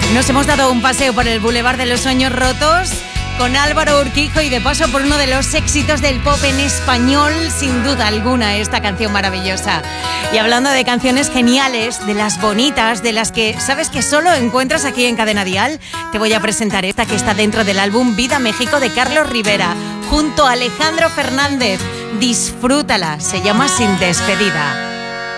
Nos hemos dado un paseo por el Boulevard de los Sueños Rotos con Álvaro Urquijo y de paso por uno de los éxitos del pop en español, sin duda alguna, esta canción maravillosa. Y hablando de canciones geniales, de las bonitas, de las que sabes que solo encuentras aquí en Cadena Dial, te voy a presentar esta que está dentro del álbum Vida México de Carlos Rivera, junto a Alejandro Fernández. Disfrútala, se llama Sin Despedida.